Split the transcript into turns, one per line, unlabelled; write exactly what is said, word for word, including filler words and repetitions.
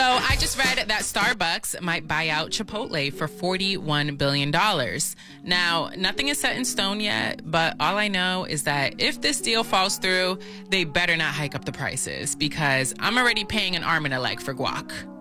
I just read that Starbucks might buy out Chipotle for forty-one billion dollars. Now, nothing is set in stone yet, but all I know is that if this deal falls through, they better not hike up the prices because I'm already paying an arm and a leg for guac.